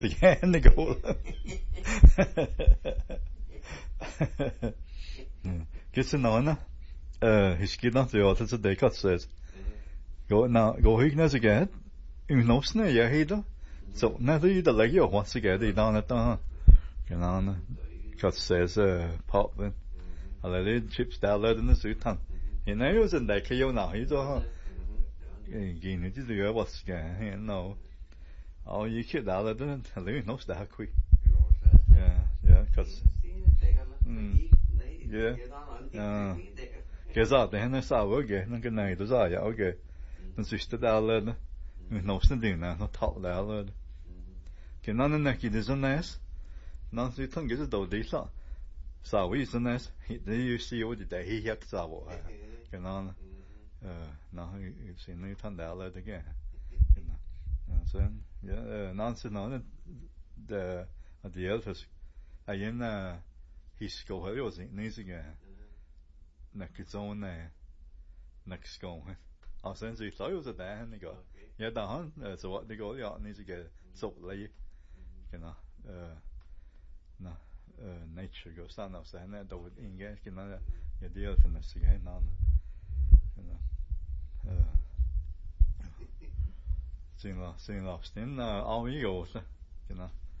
Again, they go. Gets an honor. His kid not the author today cut says. Go now, go Higgins again. In no snare, yeah, he do. So, never you the leg once again, they down at the cut says, pop then. I let it chips down in the suit. He knows and they kill now, he's a again, it is the what's again, no. Oh, you kid out of it, I leave no stack quick. Yeah, cause. Yeah. Guess out then I saw again, and good night, was I, okay. Den sista delen, nåsten dina, något tal där. Kan någon näki det så näs. Någon så tänker så då det så. Så vi så näs, det ju ser ju det här helt så va. Kan någon nå ser nu tant där det igen. Så ja, någon så någon det att det är igen hisko har ju så nej så igen. Näkizone näksko. Og sen så I jo så der han ikke. Ja, der han så hvad det går ja, ni så kan så lige. Kan nature goes down og så han er dog ingen kan ja det er for næste gang nå. Sen la sten af I jo så. Kan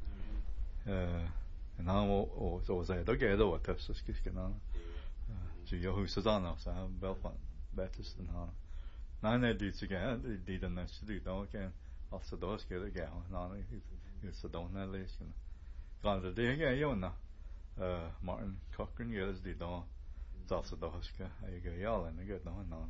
han og så så der gør det hvad så skal nå. Så jeg husker sådan og så han vel Baptist and han. Nej, det er ikke det den næste det der kan altså der skal det gøre nej det så der er læsen godt det ikke er jo nå Martin Cochran gør det der så der skal jeg gøre ja det gør nå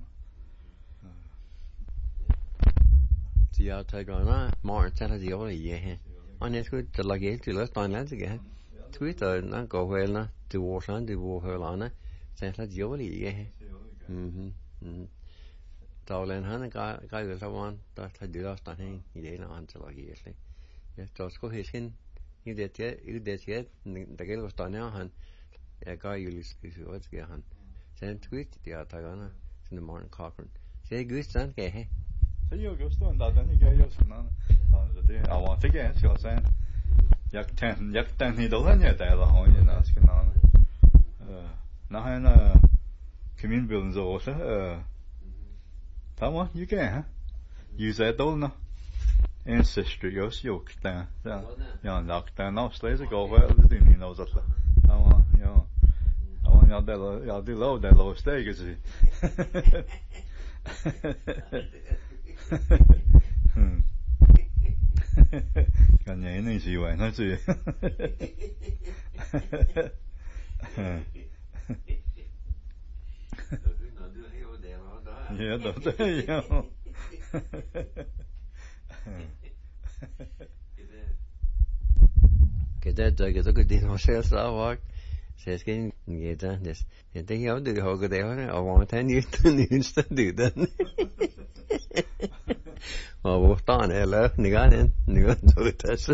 så jeg tager nå Martin tager det jo ja og jeg skulle til lage til løst en land igen Twitter nå går vel nå det var sådan det var hørlerne så tager det jo ja Dawlen han grej så var der tager det også der hen I det han til at give sig. Ja, så skulle hisken I det der gælder stående han jeg gør jo lige hvad skal han. Sen tweet det er tager sådan Martin Cochran. Så jeg gik sådan kan have. Så jeg gik sådan der den ikke jeg sådan så det jeg var fik jeg så sen. Jeg tænkte I den jeg der han jeg skal nå. Når han kom ind bilden så også Come on, you can, huh? Use that though, no? Ancestry, yes, you can. Yeah, knock down, no, slays go well, the thing, he knows that. Come on, you know. I want y'all do low, that low stake, is it? Kan jeg ikke sige, hvad han siger? Ja, det er jo. Kita di hotel Sarawak. Saya sekarang kita des. Kita yang ada di hotel ada orang tanya ni studan. Oh, bukan elok ni kan tutas.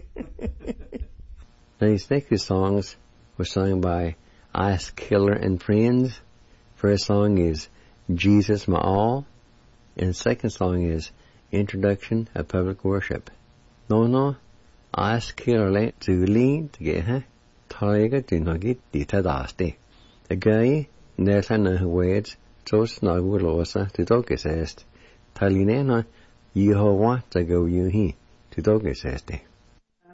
These next songs were sung by Ice Killer and Friends. First song is Jesus My All, and the second song is Introduction of Public Worship. No, Ice Killer to lean to get her. Tiger to not get the tadaste. A guy, Nelson words, so snug with Losa to Dogus asked. Talinena, Yehovah to go you he to Dogus asked.